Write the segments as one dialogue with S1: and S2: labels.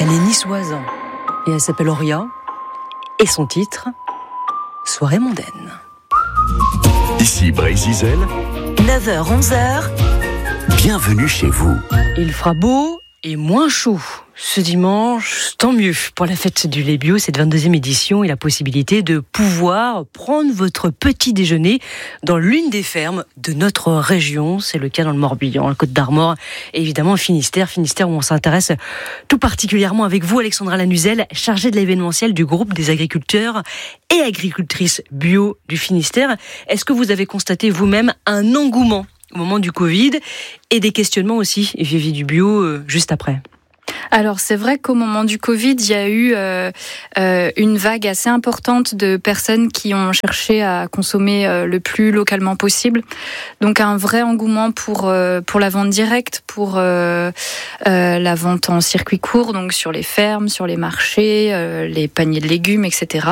S1: Elle est niçoise et elle s'appelle Auria. Et son titre, Soirée mondaine.
S2: Ici Brésil,
S3: 9h-11h.
S2: bienvenue chez vous.
S1: Il fera beau et moins chaud ce dimanche, tant mieux pour la fête du lait bio, cette 22e édition et la possibilité de pouvoir prendre votre petit déjeuner dans l'une des fermes de notre région. C'est le cas dans le Morbihan, la Côte d'Armor et évidemment Finistère où on s'intéresse tout particulièrement avec vous, Alexandra Lanuzel, chargée de l'événementiel du groupe des agriculteurs et agricultrices bio du Finistère. Est-ce que vous avez constaté vous-même un engouement au moment du Covid et des questionnements aussi vis-à-vis du bio juste après?
S4: Alors c'est vrai qu'au moment du Covid, il y a eu une vague assez importante de personnes qui ont cherché à consommer le plus localement possible. Donc un vrai engouement pour la vente directe, pour la vente en circuit court, donc sur les fermes, sur les marchés, les paniers de légumes, etc.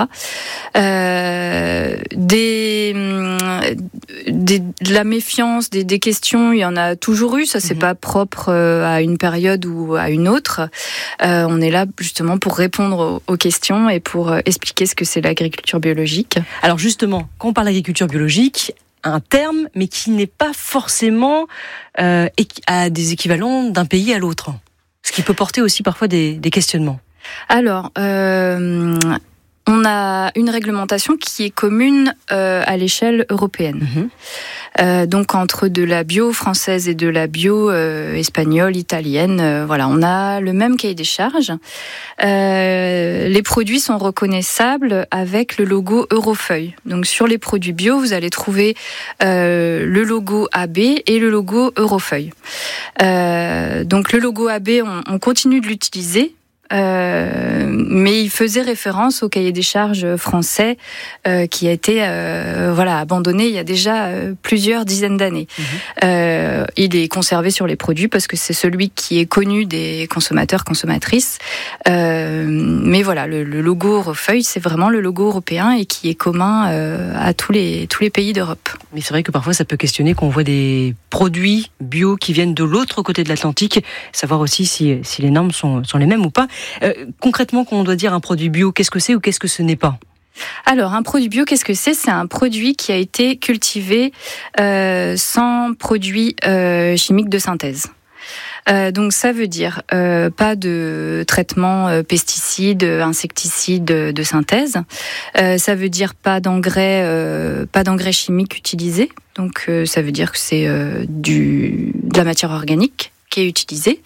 S4: De la méfiance, des questions, il y en a toujours eu. Ça, c'est pas propre à une période ou à une autre. On est là justement pour répondre aux questions et pour expliquer ce que c'est l'agriculture biologique.
S1: Alors justement, quand on parle d'agriculture biologique, un terme, mais qui n'est pas forcément à des équivalents d'un pays à l'autre. Ce qui peut porter aussi parfois des questionnements.
S4: Alors, on a une réglementation qui est commune à l'échelle européenne. Donc entre de la bio française et de la bio espagnole, italienne, voilà, on a le même cahier des charges. Les produits sont reconnaissables avec le logo Eurofeuille. Donc sur les produits bio, vous allez trouver le logo AB et le logo Eurofeuille. Donc le logo AB, on continue de l'utiliser. Mais il faisait référence au cahier des charges français qui a été abandonné il y a déjà plusieurs dizaines d'années. Il est conservé sur les produits parce que c'est celui qui est connu des consommateurs, consommatrices. Mais voilà, le logo Eurofeuille, c'est vraiment le logo européen et qui est commun à tous les pays d'Europe.
S1: Mais c'est vrai que parfois ça peut questionner qu'on voit des produits bio qui viennent de l'autre côté de l'Atlantique, savoir aussi si les normes sont les mêmes ou pas. Concrètement, quand on doit dire un produit bio, qu'est-ce que c'est ou qu'est-ce que ce n'est pas ?
S4: Alors, un produit bio, qu'est-ce que c'est ? C'est un produit qui a été cultivé sans produits chimiques de synthèse. Donc ça veut dire pas de traitement pesticides, insecticides de synthèse. Ça veut dire pas d'engrais chimiques utilisés. Donc ça veut dire que c'est de la matière organique qui est utilisée.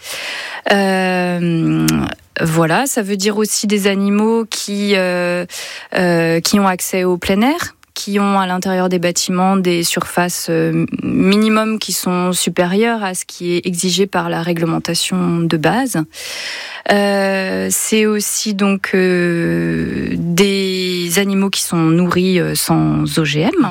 S4: Voilà, ça veut dire aussi des animaux qui ont accès au plein air, qui ont à l'intérieur des bâtiments des surfaces minimum qui sont supérieures à ce qui est exigé par la réglementation de base. C'est aussi donc des animaux qui sont nourris sans OGM.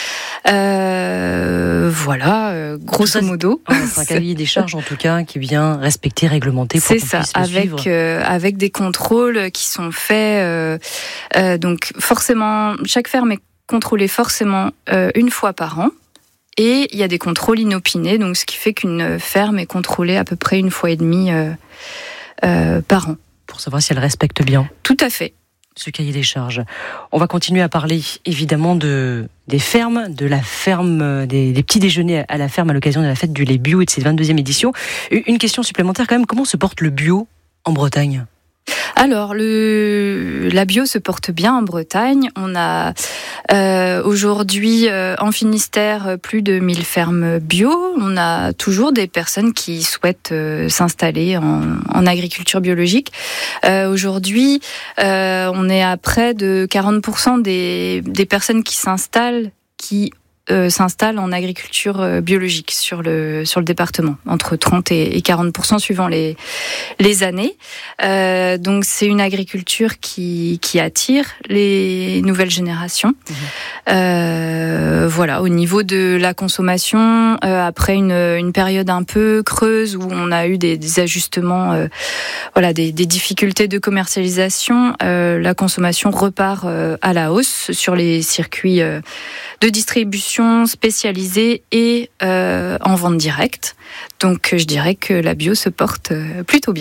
S4: Voilà, grosso modo.
S1: C'est un cahier des charges en tout cas qui est bien respecté, réglementé pour qu'on puisse le suivre.
S4: Avec des contrôles qui sont faits. Donc forcément, chaque ferme est contrôlée forcément une fois par an. Et il y a des contrôles inopinés, donc ce qui fait qu'une ferme est contrôlée à peu près une fois et demie par an.
S1: Pour savoir si elle respecte bien.
S4: Tout à fait.
S1: Ce cahier des charges. On va continuer à parler évidemment des fermes, de la ferme, des petits déjeuners à la ferme à l'occasion de la fête du lait bio et de cette 22e édition. Une question supplémentaire quand même, comment se porte le bio en Bretagne ?
S4: Alors, la bio se porte bien en Bretagne. On a aujourd'hui en Finistère plus de 1000 fermes bio. On a toujours des personnes qui souhaitent s'installer en agriculture biologique. Aujourd'hui, on est à près de 40% des personnes qui s'installent en agriculture biologique sur le département, entre 30 et 40% suivant les années. Donc c'est une agriculture qui attire les nouvelles générations. Voilà, au niveau de la consommation, après une période un peu creuse où on a eu des ajustements, des difficultés de commercialisation, la consommation repart à la hausse sur les circuits de distribution spécialisée et en vente directe. Donc je dirais que la bio se porte plutôt bien.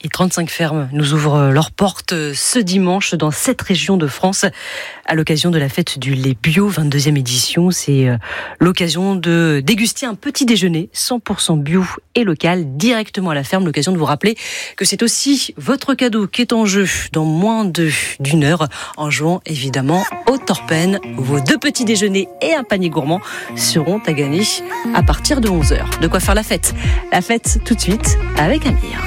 S1: et 35 fermes nous ouvrent leurs portes ce dimanche dans 7 régions de France à l'occasion de la fête du lait bio, 22e édition. C'est l'occasion de déguster un petit déjeuner 100% bio et local directement à la ferme. L'occasion de vous rappeler que c'est aussi votre cadeau qui est en jeu dans moins d'une heure en jouant évidemment au Torpen. Vos 2 petits déjeuners et un panier gourmand seront à gagner à partir de 11h. De quoi faire la fête tout de suite avec Amir.